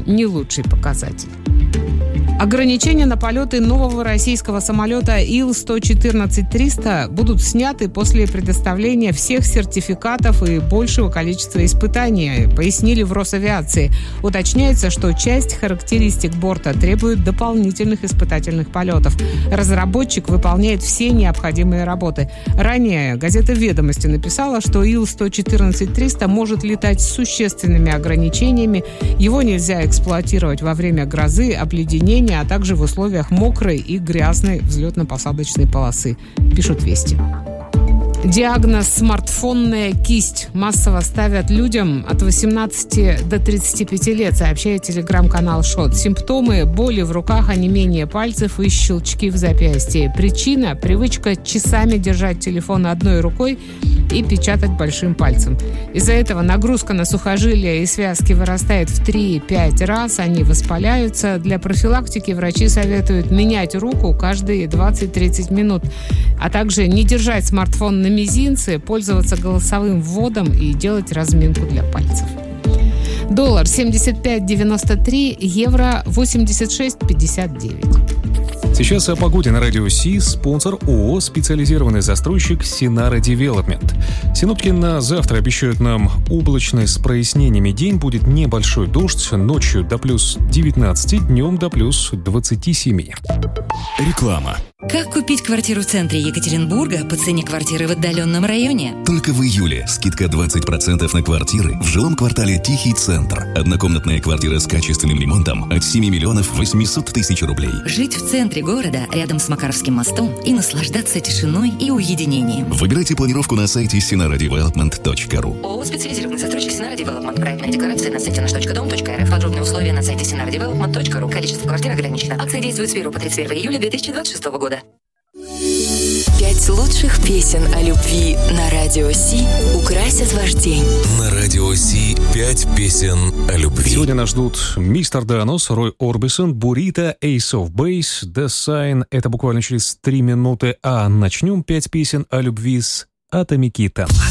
не лучший показатель. Ограничения на полеты нового российского самолета Ил-114-300 будут сняты после предоставления всех сертификатов и большего количества испытаний, пояснили в Росавиации. Уточняется, что часть характеристик борта требует дополнительных испытательных полетов. Разработчик выполняет все необходимые работы. Ранее газета «Ведомости» написала, что Ил-114-300 может летать с существенными ограничениями. Его нельзя эксплуатировать во время грозы, обледенения, а также в условиях мокрой и грязной взлетно-посадочной полосы, пишут «Вести». Диагноз «смартфонная кисть» массово ставят людям от 18 до 35 лет, сообщает телеграм-канал ШОТ. Симптомы – боли в руках, онемение пальцев и щелчки в запястье. Причина – привычка часами держать телефон одной рукой и печатать большим пальцем. Из-за этого нагрузка на сухожилия и связки вырастает в 3-5 раз, они воспаляются. Для профилактики врачи советуют менять руку каждые 20-30 минут, а также не держать смартфон на мизинце, пользоваться голосовым вводом и делать разминку для пальцев. Доллар 75.93, евро 86.59. Сейчас о погоде на Радио Си. Спонсор ООО «Специализированный застройщик Синара Девелопмент». Синоптики на завтра обещают нам облачный с прояснениями день. Будет небольшой дождь, ночью до плюс 19, днем до плюс 27. Реклама. Как купить квартиру в центре Екатеринбурга по цене квартиры в отдаленном районе? Только в июле скидка 20% на квартиры в жилом квартале «Тихий центр». Однокомнатная квартира с качественным ремонтом от 7 миллионов 800 тысяч рублей. Жить в центре города, рядом с Макаровским мостом, и наслаждаться тишиной и уединением. Выбирайте планировку на сайте sinaradevelopment.ru. ООО «Специализированный застройщик Синара Девелопмент». Проектная декларация на сайте nаш.дом.рф. Подробные условия на сайте sinaradevelopment.ru. Количество квартир ограничено. Акция действует с 1 по 31 июля 2026 года. 5 лучших песен о любви на Радио Си украсят ваш день. На Радио Си 5 песен о любви. Сегодня нас ждут Мистер Данос, Рой Орбисон, Бурито, Ace of Base, The Sign. Это буквально через 3 минуты. А начнем 5 песен о любви с Атомикитом.